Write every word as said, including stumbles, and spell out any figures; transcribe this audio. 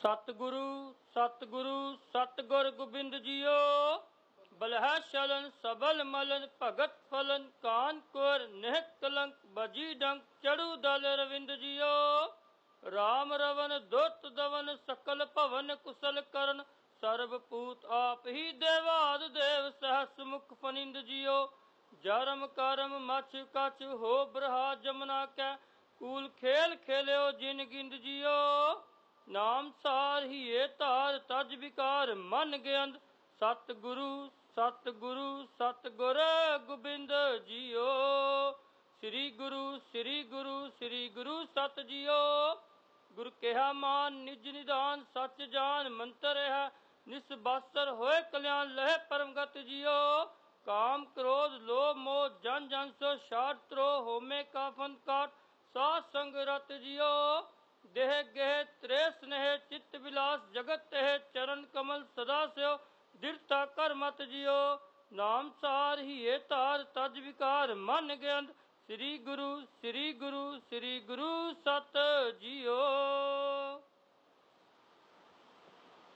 सतगुरु सतगुरु सतगुर गोबिंद जियो। बलह शलन सबल मलन भगत फलन कान कोर नेह कलंक बजी डंक चढ़ू दल रविंद जियो। राम रवन दुत दवन सकल भवन कुशल करन सर्वपूत आप ही देवाद देव सहस मुख फनिंद जियो। जरम करम मछ कछ हो ब्रहा जमुना कै कूल खेल खेल्यो जिन गिंद जियो। नाम सार हिए तार तज विकार मन गेंद सतगुरु सतगुरु सतगुर गोबिंद जियो। श्री गुरु श्री गुरु श्री गुरु सत जियो। गुरु कहा मान निज निदान सच जान मंत्र है निस्बासर होए कल्याण लहे परमगत जियो। काम क्रोध लोभ मोह जन जन सो शाट त्रो होमे का फंद काट सा संग रत जियो। देह गेह त्रे स्नेह चित्त विलास जगत तह चरण कमल सदा स्यो दृढ़ता कर मत जियो। नाम सार हिए तार तज विकार मन गेंद श्री गुरु श्री गुरु श्री गुरु सत जियो।